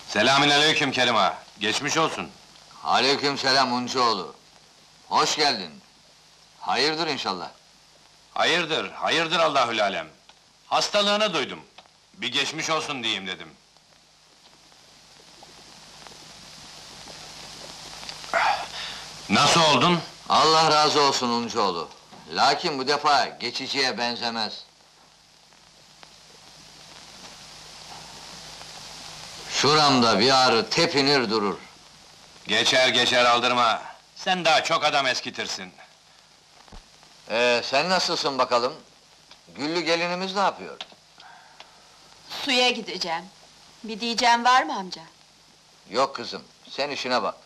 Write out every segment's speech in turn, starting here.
Selamünaleyküm Kerim ağa. Geçmiş olsun. Aleykümselam Uncuoğlu. Hoş geldin. Hayırdır inşallah. Hayırdır, hayırdır Allahül alem. Hastalığını duydum. Bir geçmiş olsun diyeyim dedim. Nasıl oldun? Allah razı olsun Uncuoğlu. Lakin bu defa geçiciye benzemez. Şuramda bir ağrı tepinir durur. Geçer geçer aldırma. Sen daha çok adam eskitirsin. Sen nasılsın bakalım? Güllü gelinimiz ne yapıyor? Suya gideceğim. Bir diyeceğim var mı amca? Yok kızım, sen işine bak.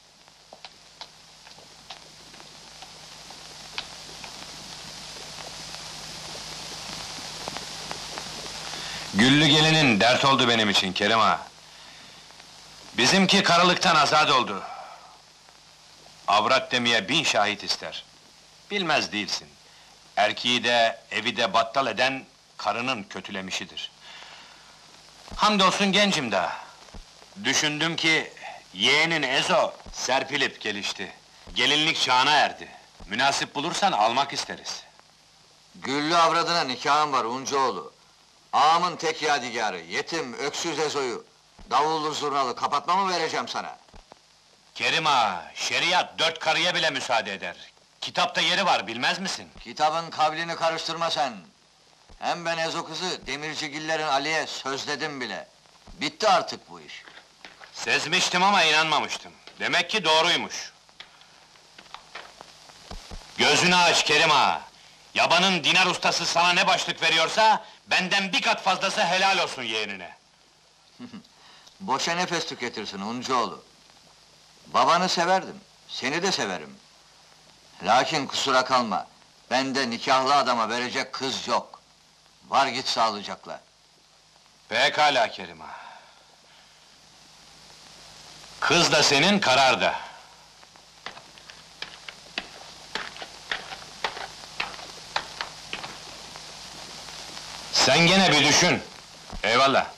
Güllü gelinin dert oldu benim için Kerim ağa. Bizimki karılıktan azad oldu. Avrat demeye 1000 şahit ister. Bilmez değilsin. Erkeği de, evi de battal eden, karının kötülemişidir. Hamdolsun gencim daha. Düşündüm ki, yeğenin Ezo, serpilip gelişti. Gelinlik çağına erdi. Münasip bulursan almak isteriz. Güllü avradına nikahın var Uncuoğlu. Ağamın tek yadigarı, yetim, öksüz Ezo'yu... ...davullu zurnalı kapatma mı vereceğim sana? Kerim ağa, şeriat 4 karıya bile müsaade eder. Kitapta yeri var, bilmez misin? Kitabın kavlini karıştırma sen! Hem ben Ezo kızı, Demircigillerin Ali'ye sözledim bile. Bitti artık bu iş. Sezmiştim ama inanmamıştım. Demek ki doğruymuş. Gözünü aç Kerim ağa! Yabanın dinar ustası sana ne başlık veriyorsa... ...benden 1 kat fazlası helal olsun yeğenine. Boşa nefes tüketirsin Uncuoğlu. Babanı severdim, seni de severim. Lakin kusura kalma, bende nikahlı adama verecek kız yok. Var git sağlıcakla. Pekâlâ Kerim ağa. Kız da senin, karar da. Sen gene bir düşün. Eyvallah.